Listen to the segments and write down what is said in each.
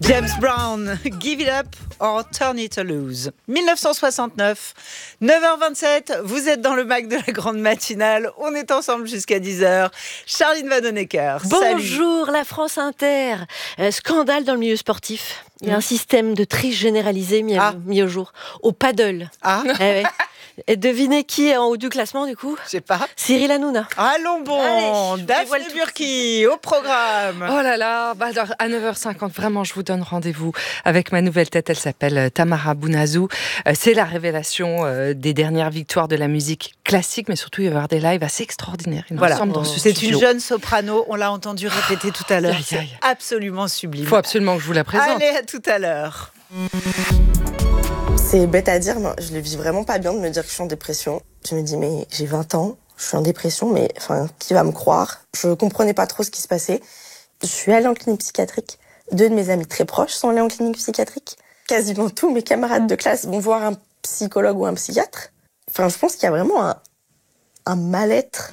James Brown, Give It Up or Turn It Loose. 1969, 9h27, vous êtes dans le Mac de la grande matinale. On est ensemble jusqu'à 10h. Charline Vanhoenacker. Bonjour la France Inter. Scandale dans le milieu sportif. Il y a un système de triche généralisé mis au jour. Au paddle. Ouais. Et devinez qui est en haut du classement du coup ? Je sais pas. Cyril Hanouna. Allons bon, Daphné Burki au programme. Oh là là, alors à 9h50, vraiment, je vous donne rendez-vous avec ma nouvelle tête. Elle s'appelle Tamara Bounazou. C'est la révélation des dernières victoires de la musique classique, mais surtout il va y avoir des lives assez extraordinaires. Voilà, c'est une jeune soprano, on l'a entendu répéter tout à l'heure. C'est absolument sublime. Il faut absolument que je vous la présente. Allez, à tout à l'heure. C'est bête à dire, mais je le vis vraiment pas bien de me dire que je suis en dépression. Je me dis, mais j'ai 20 ans, je suis en dépression, mais enfin, qui va me croire ? Je comprenais pas trop ce qui se passait. Je suis allée en clinique psychiatrique. 2 de mes amis très proches sont allés en clinique psychiatrique. Quasiment tous mes camarades de classe vont voir un psychologue ou un psychiatre. Enfin, je pense qu'il y a vraiment un mal-être.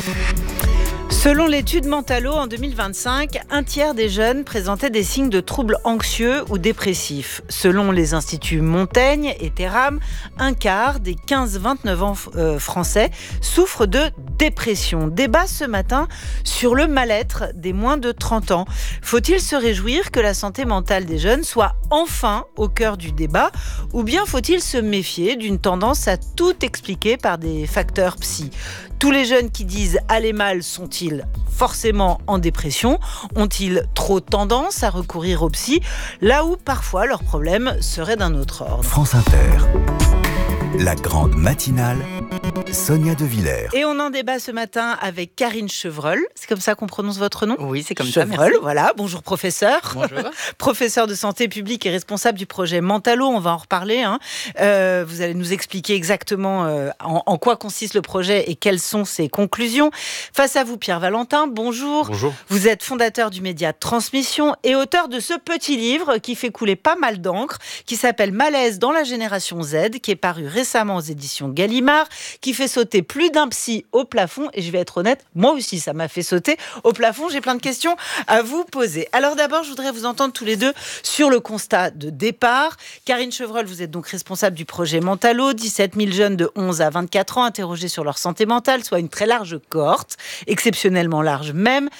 Selon l'étude Mentalo, en 2025, un tiers des jeunes présentaient des signes de troubles anxieux ou dépressifs. Selon les instituts Montaigne et Terram, un quart des 15-29 ans français souffrent de dépression. Débat ce matin sur le mal-être des moins de 30 ans. Faut-il se réjouir que la santé mentale des jeunes soit enfin au cœur du débat, ou bien faut-il se méfier d'une tendance à tout expliquer par des facteurs psy ? Tous les jeunes qui disent « aller mal » sont-ils forcément en dépression ? Ont-ils trop tendance à recourir au psy, là où parfois leur problème serait d'un autre ordre ? France Inter, la grande matinale, Sonia De Villers. Et on en débat ce matin avec Karine Chevreul. C'est comme ça qu'on prononce votre nom ? Oui, c'est comme Chevreul, ça, merci. Voilà. Bonjour professeur. Bonjour. Professeur de santé publique et responsable du projet Mentalo, on va en reparler. Vous allez nous expliquer exactement en quoi consiste le projet et quelles sont ses conclusions. Face à vous, Pierre Valentin, bonjour. Bonjour. Vous êtes fondateur du média Transmission et auteur de ce petit livre qui fait couler pas mal d'encre, qui s'appelle Malaise dans la génération Z, qui est paru récemment aux éditions Gallimard, qui fait sauter plus d'un psy au plafond. Et je vais être honnête, moi aussi, ça m'a fait sauter au plafond. J'ai plein de questions à vous poser. Alors d'abord, je voudrais vous entendre tous les deux sur le constat de départ. Karine Chevreul, vous êtes donc responsable du projet Mentalo. 17 000 jeunes de 11 à 24 ans interrogés sur leur santé mentale, soit une très large cohorte, exceptionnellement large même.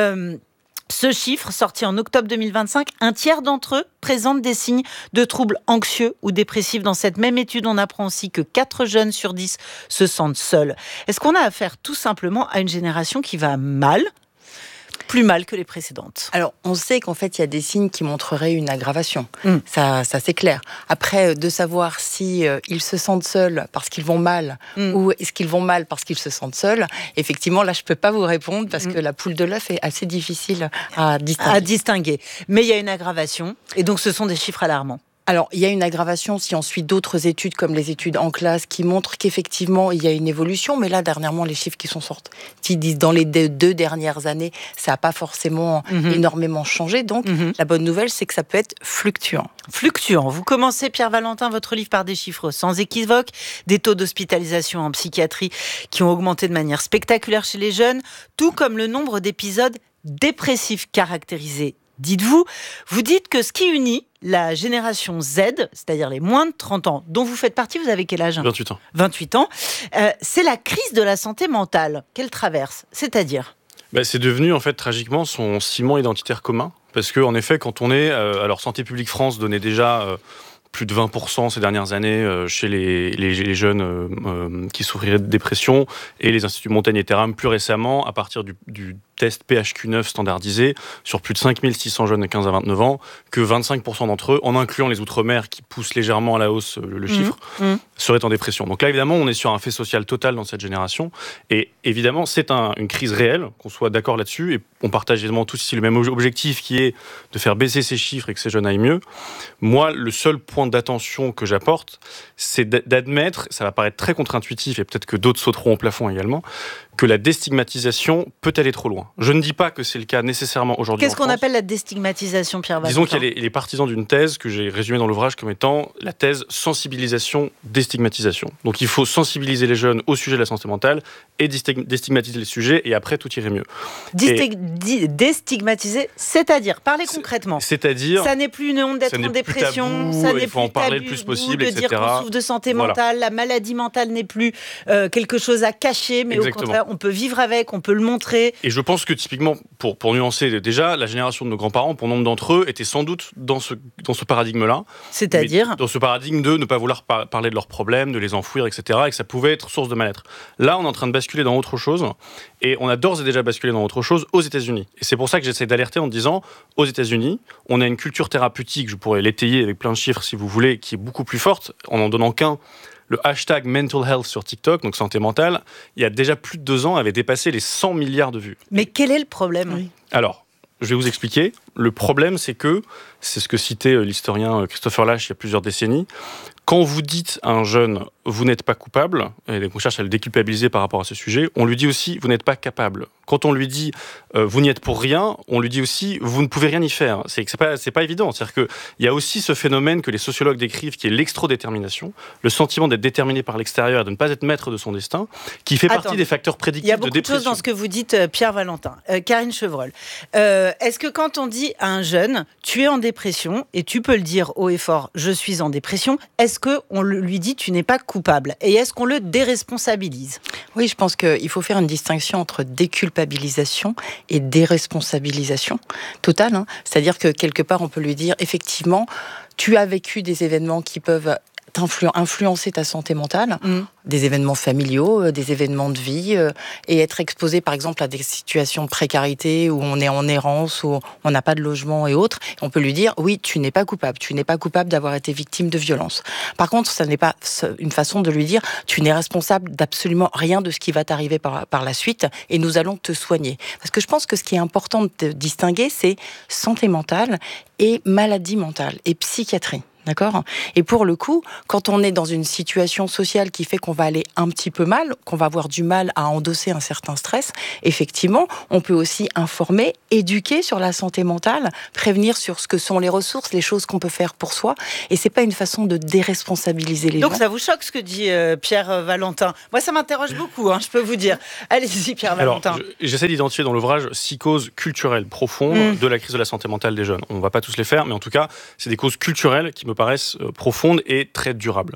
Ce chiffre, sorti en octobre 2025, un tiers d'entre eux présentent des signes de troubles anxieux ou dépressifs. Dans cette même étude, on apprend aussi que 4 jeunes sur 10 se sentent seuls. Est-ce qu'on a affaire tout simplement à une génération qui va mal ? Plus mal que les précédentes. Alors, on sait qu'en fait, il y a des signes qui montreraient une aggravation. Ça c'est clair. Après, de savoir si ils se sentent seuls parce qu'ils vont mal ou est-ce qu'ils vont mal parce qu'ils se sentent seuls, effectivement, là, je peux pas vous répondre parce que la poule de l'œuf est assez difficile à distinguer. Mais il y a une aggravation et donc ce sont des chiffres alarmants. Alors, il y a une aggravation si on suit d'autres études, comme les études en classe, qui montrent qu'effectivement, il y a une évolution. Mais là, dernièrement, les chiffres qui sont sortis, qui disent dans les 2 dernières années, ça n'a pas forcément énormément changé. Donc, la bonne nouvelle, c'est que ça peut être fluctuant. Fluctuant. Vous commencez, Pierre Valentin, votre livre par des chiffres sans équivoque, des taux d'hospitalisation en psychiatrie qui ont augmenté de manière spectaculaire chez les jeunes, tout comme le nombre d'épisodes dépressifs caractérisés. Dites-vous, vous dites que ce qui unit la génération Z, c'est-à-dire les moins de 30 ans, dont vous faites partie, vous avez quel âge ? 28 ans. 28 ans. C'est la crise de la santé mentale qu'elle traverse, c'est-à-dire ? C'est devenu, en fait, tragiquement, son ciment identitaire commun. Parce qu'en effet, quand on est... alors, Santé publique France donnait déjà... plus de 20% ces dernières années chez les jeunes qui souffriraient de dépression, et les instituts Montaigne et Terram plus récemment, à partir du test PHQ-9 standardisé, sur plus de 5600 jeunes de 15 à 29 ans, que 25% d'entre eux, en incluant les Outre-mer qui poussent légèrement à la hausse le chiffre, seraient en dépression. Donc là, évidemment, on est sur un fait social total dans cette génération, et évidemment, c'est une crise réelle, qu'on soit d'accord là-dessus, et on partage évidemment tous ici le même objectif, qui est de faire baisser ces chiffres et que ces jeunes aillent mieux. Moi, le seul point d'attention que j'apporte, c'est d'admettre, ça va paraître très contre-intuitif, et peut-être que d'autres sauteront au plafond également, que la déstigmatisation peut aller trop loin. Je ne dis pas que c'est le cas nécessairement aujourd'hui. Qu'est-ce qu'on appelle la déstigmatisation, Pierre Valentin ? Disons qu'il y a les partisans d'une thèse que j'ai résumée dans l'ouvrage comme étant la thèse sensibilisation-déstigmatisation. Donc il faut sensibiliser les jeunes au sujet de la santé mentale et déstigmatiser les sujets, et après tout irait mieux. Déstigmatiser, c'est-à-dire, parlez concrètement. C'est-à-dire, ça n'est plus une honte d'être en dépression, ça n'est il faut en parler le plus possible, de dire qu'on souffre de santé mentale, la maladie mentale n'est plus quelque chose à cacher, mais au contraire, on peut vivre avec, on peut le montrer. Et je pense que typiquement, pour nuancer déjà, la génération de nos grands-parents, pour nombre d'entre eux, étaient sans doute dans ce paradigme-là. C'est-à-dire dans ce paradigme de ne pas vouloir parler de leurs problèmes, de les enfouir, etc., et que ça pouvait être source de mal-être. Là, on est en train de basculer dans autre chose, et on a d'ores et déjà basculé dans autre chose aux États-Unis. Et c'est pour ça que j'essaie d'alerter en disant, aux États-Unis, on a une culture thérapeutique, je pourrais l'étayer avec plein de chiffres si vous voulez, qui est beaucoup plus forte, en n'en donnant qu'un. Le hashtag mental health sur TikTok, donc santé mentale, il y a déjà plus de 2 ans, avait dépassé les 100 milliards de vues. Mais quel est le problème ? Alors, je vais vous expliquer. Le problème, c'est ce que citait l'historien Christopher Lasch il y a plusieurs décennies, quand vous dites à un jeune « vous n'êtes pas coupable », et on cherche à le déculpabiliser par rapport à ce sujet, on lui dit aussi « vous n'êtes pas capable ». Quand on lui dit « vous n'y êtes pour rien », on lui dit aussi « vous ne pouvez rien y faire ». C'est pas évident. C'est-à-dire qu'il y a aussi ce phénomène que les sociologues décrivent, qui est l'extrodétermination, le sentiment d'être déterminé par l'extérieur et de ne pas être maître de son destin, qui fait partie des facteurs prédictifs de dépression. Il y a beaucoup de choses dans ce que vous dites, Pierre Valentin. Karine Chevreul, est-ce que quand on dit à un jeune « tu es en dépression » et tu peux le dire haut et fort « je suis en dépression », est-ce qu'on lui dit « tu n'es pas coupable » et est-ce qu'on le déresponsabilise ? Oui, je pense qu'il faut faire une distinction entre déculpabilisation et déresponsabilisation totale. C'est-à-dire que quelque part, on peut lui dire effectivement, tu as vécu des événements qui peuvent influencer ta santé mentale, des événements familiaux, des événements de vie, et être exposé par exemple à des situations de précarité où on est en errance, où on n'a pas de logement et autres, on peut lui dire oui, tu n'es pas coupable d'avoir été victime de violence. Par contre, ça n'est pas une façon de lui dire tu n'es responsable d'absolument rien de ce qui va t'arriver par la suite et nous allons te soigner. Parce que je pense que ce qui est important de distinguer, c'est santé mentale et maladie mentale et psychiatrie. D'accord ? Et pour le coup, quand on est dans une situation sociale qui fait qu'on va aller un petit peu mal, qu'on va avoir du mal à endosser un certain stress, effectivement, on peut aussi informer, éduquer sur la santé mentale, prévenir sur ce que sont les ressources, les choses qu'on peut faire pour soi. Et c'est pas une façon de déresponsabiliser les gens. Donc ça vous choque ce que dit Pierre Valentin ? Moi, ça m'interroge beaucoup, je peux vous dire. Allez-y, Pierre Valentin. Alors, j'essaie d'identifier dans l'ouvrage 6 causes culturelles profondes de la crise de la santé mentale des jeunes. On ne va pas tous les faire, mais en tout cas, c'est des causes culturelles qui me paraissent profondes et très durables.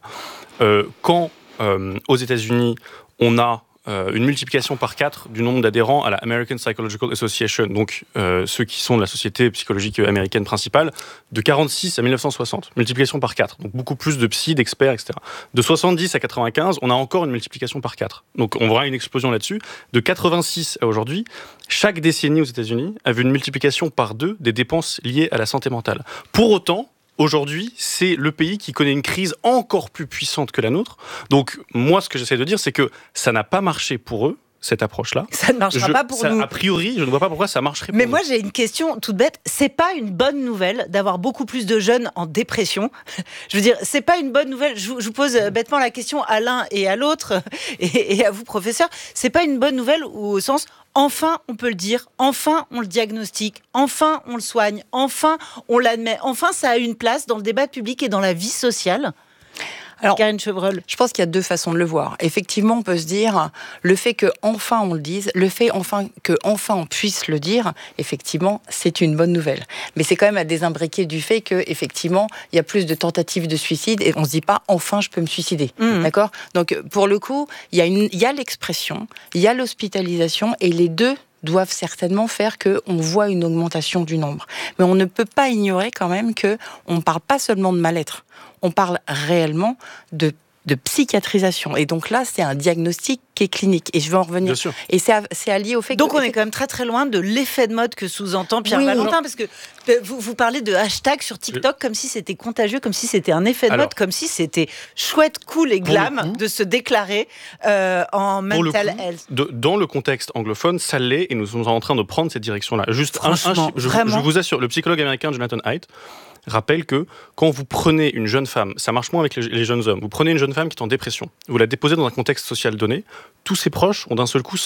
Quand, aux États-Unis, on a une multiplication par 4 du nombre d'adhérents à la American Psychological Association, donc ceux qui sont de la société psychologique américaine principale, de 46 à 1960, multiplication par 4, donc beaucoup plus de psy, d'experts, etc. De 70 à 95, on a encore une multiplication par 4. Donc on verra une explosion là-dessus. De 86 à aujourd'hui, chaque décennie aux États-Unis a vu une multiplication par 2 des dépenses liées à la santé mentale. Pour autant, aujourd'hui, c'est le pays qui connaît une crise encore plus puissante que la nôtre. Donc, moi, ce que j'essaie de dire, c'est que ça n'a pas marché pour eux, cette approche-là. Ça ne marchera pas pour nous. A priori, je ne vois pas pourquoi ça marcherait pour nous. Mais moi, j'ai une question toute bête. C'est pas une bonne nouvelle d'avoir beaucoup plus de jeunes en dépression. Je veux dire, c'est pas une bonne nouvelle. Je vous pose bêtement la question à l'un et à l'autre, et à vous, professeur. C'est pas une bonne nouvelle au sens... Enfin, on peut le dire, enfin, on le diagnostique, enfin, on le soigne, enfin, on l'admet, enfin, ça a une place dans le débat public et dans la vie sociale. Alors, Karine Chevreul. Je pense qu'il y a 2 façons de le voir. Effectivement, on peut se dire, le fait qu'enfin on le dise, le fait qu'enfin on puisse le dire, effectivement, c'est une bonne nouvelle. Mais c'est quand même à désimbriquer du fait qu'effectivement, il y a plus de tentatives de suicide et on ne se dit pas, enfin, je peux me suicider. D'accord ? Donc, pour le coup, il y a l'expression, il y a l'hospitalisation et les 2 doivent certainement faire qu'on voit une augmentation du nombre. Mais on ne peut pas ignorer quand même qu'on ne parle pas seulement de mal-être. On parle réellement de psychiatrisation. Et donc là, c'est un diagnostic qui est clinique. Et je vais en revenir. Bien sûr. Et c'est allié au fait donc on est quand même très très loin de l'effet de mode que sous-entend Pierre Valentin, parce que vous parlez de hashtag sur TikTok comme si c'était contagieux, comme si c'était un effet de mode, comme si c'était chouette, cool et glam de se déclarer en mental health. Dans le contexte anglophone, ça l'est, et nous sommes en train de prendre cette direction-là. Juste un chiffre, je vous assure, le psychologue américain Jonathan Haidt rappelle que quand vous prenez une jeune femme, ça marche moins avec les jeunes hommes, vous prenez une jeune femme qui est en dépression, vous la déposez dans un contexte social donné, tous ses proches ont d'un seul coup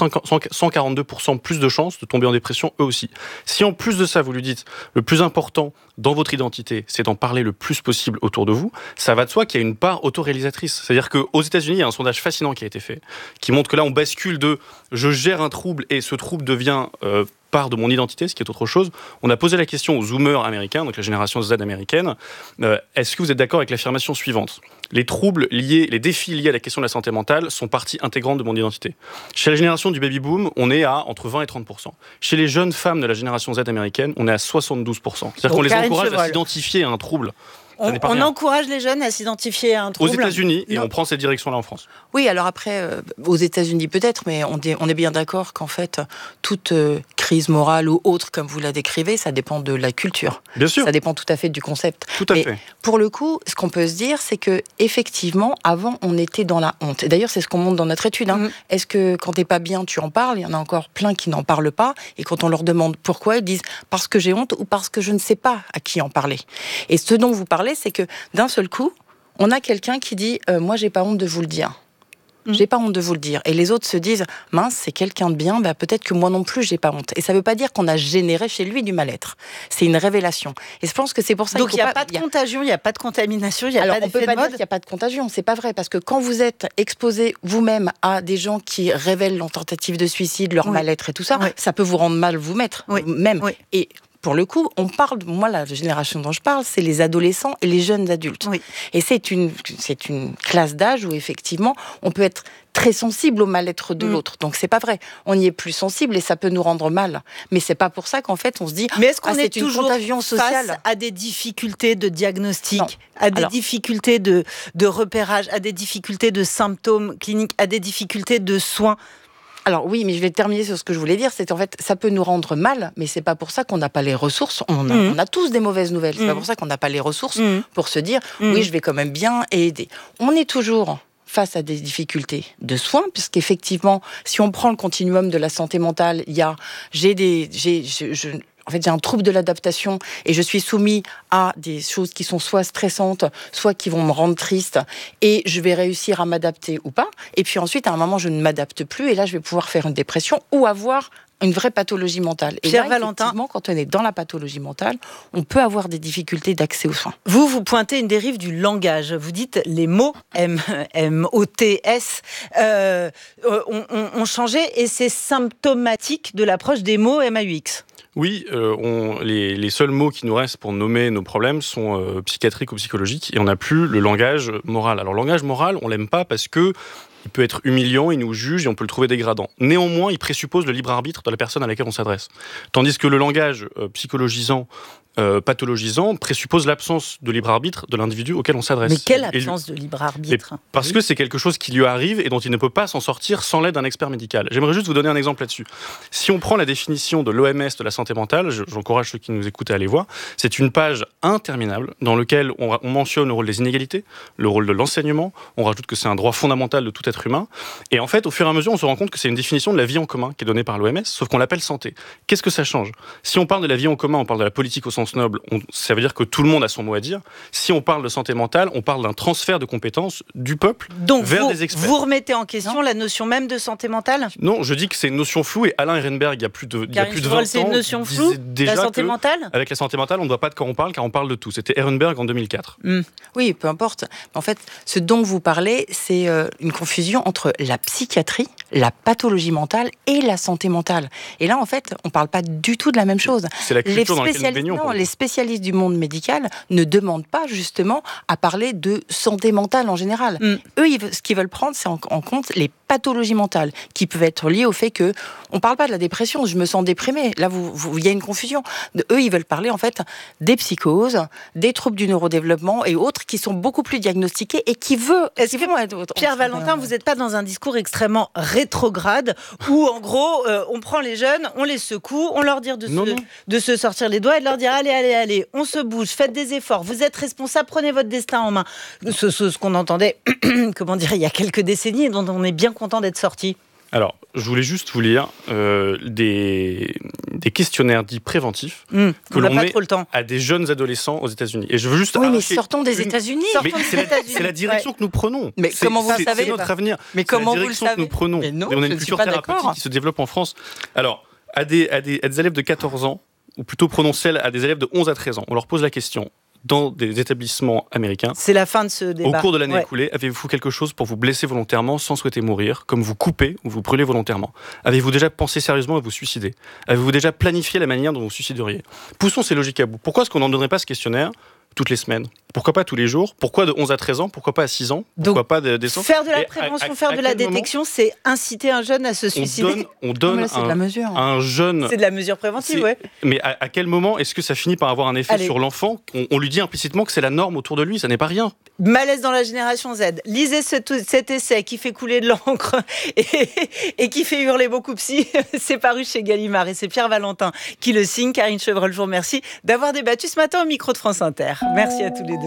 142% plus de chances de tomber en dépression eux aussi. Si en plus de ça, vous lui dites le plus important dans votre identité, c'est d'en parler le plus possible autour de vous, ça va de soi qu'il y a une part autoréalisatrice. C'est-à-dire qu'aux États-Unis, il y a un sondage fascinant qui a été fait, qui montre que là, on bascule de « je gère un trouble et ce trouble devient part de mon identité », ce qui est autre chose. On a posé la question aux zoomers américains, donc la génération Z américaine, est-ce que vous êtes d'accord avec l'affirmation suivante ? Les troubles liés, les défis liés à la question de la santé mentale sont partie intégrante de mon identité. Chez la génération du baby-boom, on est à entre 20 et 30%. Chez les jeunes femmes de la génération Z américaine, on est à 72%. C'est-à-dire qu'on les encourage à s'identifier à un trouble. On encourage les jeunes à s'identifier à un trouble. Aux États-Unis, et on prend cette direction-là en France. Oui, alors après, aux États-Unis peut-être, mais on est bien d'accord qu'en fait, toute crise morale ou autre, comme vous la décrivez, ça dépend de la culture. Bien sûr. Ça dépend tout à fait du concept. Tout à fait. Pour le coup, ce qu'on peut se dire, c'est que effectivement, avant, on était dans la honte. Et d'ailleurs, c'est ce qu'on montre dans notre étude. Est-ce que quand t'es pas bien, tu en parles ? Il y en a encore plein qui n'en parlent pas. Et quand on leur demande pourquoi, ils disent parce que j'ai honte ou parce que je ne sais pas à qui en parler. Et ce dont vous parlez, c'est que d'un seul coup, on a quelqu'un qui dit moi, j'ai pas honte de vous le dire. J'ai pas honte de vous le dire. Et les autres se disent mince, c'est quelqu'un de bien, peut-être que moi non plus, j'ai pas honte. Et ça veut pas dire qu'on a généré chez lui du mal-être. C'est une révélation. Et je pense que c'est pour ça donc il n'y a pas de contagion, il n'y a pas de contamination, il n'y a pas d'effet de mode. On peut pas dire qu'il n'y a pas de contagion. C'est pas vrai. Parce que quand vous êtes exposé vous-même à des gens qui révèlent leur tentative de suicide, leur mal-être et tout ça, ça peut vous rendre mal vous-même. Et pour le coup, on parle, moi, la génération dont je parle, c'est les adolescents et les jeunes adultes. Et c'est une classe d'âge où, effectivement, on peut être très sensible au mal-être de l'autre. Donc, c'est pas vrai. On y est plus sensible et ça peut nous rendre mal. Mais c'est pas pour ça qu'en fait, on se dit mais est-ce qu'on est une toujours contagion sociale face à des difficultés de diagnostic, à des difficultés de repérage, à des difficultés de symptômes cliniques, à des difficultés de soins? Alors oui, mais je vais terminer sur ce que je voulais dire. C'est en fait, ça peut nous rendre mal, mais c'est pas pour ça qu'on n'a pas les ressources. On a tous des mauvaises nouvelles. C'est pas pour ça qu'on n'a pas les ressources pour se dire oui, je vais quand même bien et aider. On est toujours face à des difficultés de soins, puisqu'effectivement, si on prend le continuum de la santé mentale, j'ai un trouble de l'adaptation et je suis soumis à des choses qui sont soit stressantes, soit qui vont me rendre triste et je vais réussir à m'adapter ou pas. Et puis ensuite, à un moment, je ne m'adapte plus et là, je vais pouvoir faire une dépression ou avoir une vraie pathologie mentale. Et Pierre là, Valentin, quand on est dans la pathologie mentale, on peut avoir des difficultés d'accès aux soins. Vous pointez une dérive du langage. Vous dites les mots M-O-T-S ont changé et c'est symptomatique de l'approche des mots M-A-U-X. Oui, les seuls mots qui nous restent pour nommer nos problèmes sont psychiatriques ou psychologiques et on n'a plus le langage moral. Alors le langage moral, on l'aime pas parce que il peut être humiliant, il nous juge et on peut le trouver dégradant. Néanmoins, il présuppose le libre arbitre de la personne à laquelle on s'adresse. Tandis que le langage psychologisant, pathologisant, présuppose l'absence de libre arbitre de l'individu auquel on s'adresse. Mais quelle absence de libre arbitre ? Parce que c'est quelque chose qui lui arrive et dont il ne peut pas s'en sortir sans l'aide d'un expert médical. J'aimerais juste vous donner un exemple là-dessus. Si on prend la définition de l'OMS de la santé mentale, j'encourage ceux qui nous écoutent à aller voir, c'est une page interminable dans laquelle on mentionne le rôle des inégalités, le rôle de l'enseignement, on rajoute que c'est un droit fondamental de tout être humain, et en fait, au fur et à mesure, on se rend compte que c'est une définition de la vie en commun qui est donnée par l'OMS, sauf qu'on l'appelle santé. Qu'est-ce que ça change ? Si on parle de la vie en commun, on parle de la politique au sens noble, ça veut dire que tout le monde a son mot à dire. Si on parle de santé mentale, on parle d'un transfert de compétences du peuple vers des experts. Vous remettez en question la notion même de santé mentale ? Non, je dis que c'est une notion floue et Alain Ehrenberg, il y a plus de 20 ans, c'est une notion floue, la santé mentale ? Avec la santé mentale, on ne voit pas de quoi on parle car on parle de tout. C'était Ehrenberg en 2004. Oui, peu importe. En fait, ce dont vous parlez, c'est une confusion entre la psychiatrie, la pathologie mentale et la santé mentale. Et là, en fait, on ne parle pas du tout de la même chose. C'est la culture dans laquelle nous baignons. Non, les spécialistes du monde médical ne demandent pas justement à parler de santé mentale en général. Eux, ce qu'ils veulent prendre, c'est en compte les pathologies mentales qui peuvent être liées au fait que on parle pas de la dépression, je me sens déprimée. Là, il y a une confusion. Eux, ils veulent parler en fait des psychoses, des troubles du neurodéveloppement et autres qui sont beaucoup plus diagnostiqués et qui veulent. Pierre Valentin, vous n'êtes pas dans un discours extrêmement rétrograde où en gros, on prend les jeunes, on les secoue, on leur dit de se sortir les doigts et de leur dire allez, on se bouge, faites des efforts, vous êtes responsables, prenez votre destin en main. Ce qu'on entendait, il y a quelques décennies et dont on est bien content d'être sorti. Alors, je voulais juste vous lire des questionnaires dits préventifs que l'on met à des jeunes adolescents aux États-Unis. Et je veux juste. Oui, mais sortons des États-Unis. C'est la direction que nous prenons. Mais comment vous le savez? C'est notre avenir. Mais comment vous le savez? C'est la direction que nous prenons. Mais non, on a une culture thérapeutique qui se développe en France. Alors, à des élèves de 14 ans, ou plutôt prenons celle à des élèves de 11 à 13 ans, on leur pose la question. Dans des établissements américains. C'est la fin de ce débat. Au cours de l'année écoulée, avez-vous quelque chose pour vous blesser volontairement sans souhaiter mourir, comme vous coupez ou vous brûlez volontairement? Avez-vous déjà pensé sérieusement à vous suicider? Avez-vous déjà planifié la manière dont vous suicideriez? Poussons ces logiques à bout. Pourquoi est-ce qu'on n'en donnerait pas ce questionnaire toutes les semaines? Pourquoi pas tous les jours? Pourquoi de 11 à 13 ans? Pourquoi pas à 6 ans? Pourquoi pas décembre? Faire de la prévention, faire de la détection, c'est inciter un jeune à se suicider. On donne un jeune... C'est de la mesure préventive, ouais. Mais à quel moment est-ce que ça finit par avoir un effet sur l'enfant? On lui dit implicitement que c'est la norme autour de lui, ça n'est pas rien. Malaise dans la génération Z. Lisez cet essai qui fait couler de l'encre et qui fait hurler beaucoup psy. C'est paru chez Gallimard et c'est Pierre Valentin qui le signe. Karine Chevreul, je vous remercie d'avoir débattu ce matin au micro de France Inter. Merci à tous les deux.